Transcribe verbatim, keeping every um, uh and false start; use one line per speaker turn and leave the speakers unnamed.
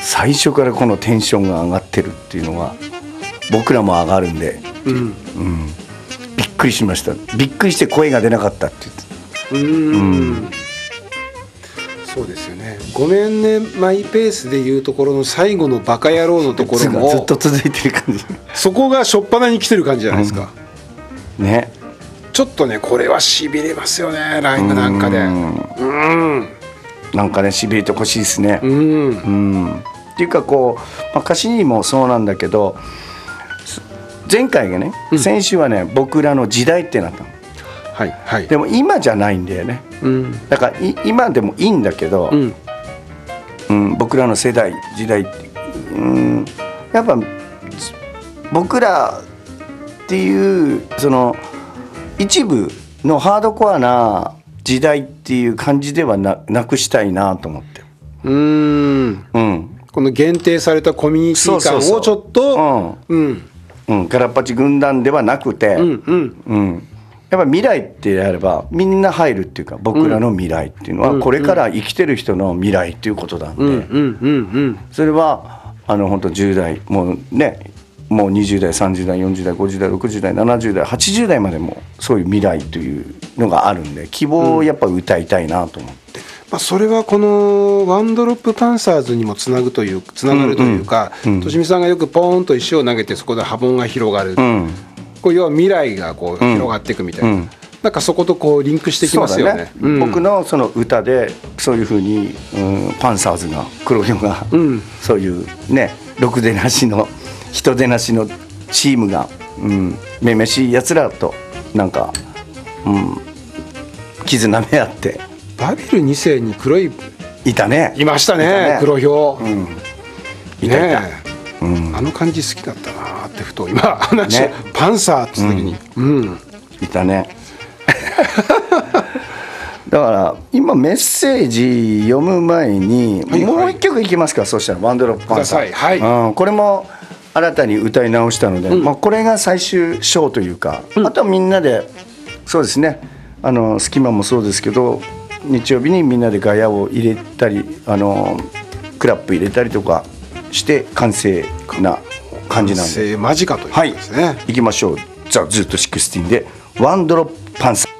最初からこのテンションが上がってるっていうのは僕らも上がるんで、うんうん、びっくりしました。びっくりして声が出なかったって言って。うーん、うん、
そうですよね。ごめんねマイペースでいうところの最後のバカ野郎のところも
ずっと続いてる感じ。
そこが初っ端に来てる感じじゃないですか、
うん、ね。ち
ょっとねこれはしびれますよね、ライブなんかで。うん、
なんかねしびれてほしいですね。
うん、うん、
っていうかこう、まあ、歌詞にもそうなんだけど、前回がね、うん、先週はね僕らの時代ってなったの。
はいはい、
でも今じゃないんだよね、うん、だから今でもいいんだけど、うんうん、僕らの世代時代って、うん、やっぱ僕らっていうその一部のハードコアな時代っていう感じでは な, なくしたいなと思って。
うーん、うん、この限定されたコミュニティ感をちょっと
うんうん、ガラッパチ軍団ではなくて、うんうんうん、やっぱ未来ってやればみんな入るっていうか、僕らの未来っていうのはこれから生きてる人の未来っていうことなんで、それはあの本当じゅう代もうねもうにじゅう代さんじゅう代よんじゅう代ごじゅう代ろくじゅう代ななじゅう代はちじゅう代までもそういう未来というのがあるんで、希望をやっぱ歌いたいなと思って、うん、
まあ、それはこのワンドロップパンサーズにもつなぐというつながるというか、うんうん、としみさんがよくポーンと石を投げてそこで波紋が広がる、うん、こう要は未来がこう広がっていくみたいな、うんうん、なんかそことこうリンクしてきますよね。
うん、僕のその歌でそういうふうに、うん、パンサーズが黒ひょが、うん、そういうねろくでなしの人でなしのチームが、うん、めめしいやつらとなんか、うん、絆め合って。
バビルに世に黒い
いたね。
いました ね, ね黒ひょう、うん、
いたいた、
ね、うん、あの感じ好きだったなってふと今話、ね、パンサーって時に、うんうん、
いたねだから今メッセージ読む前に、はいはい、もう一曲いきますか。そしたらワンドロップパンサー、はい、うん、これも新たに歌い直したので、うん、まあ、これが最終章というか、うん、あとはみんなでそうですね、あのスキマもそうですけど日曜日にみんなでガヤを入れたりあのクラップ入れたりとかして完成な感じなんで、
完成間近ということですね。
はい、いきましょう。ザ・ズートじゅうろくでワンドロップパンサー。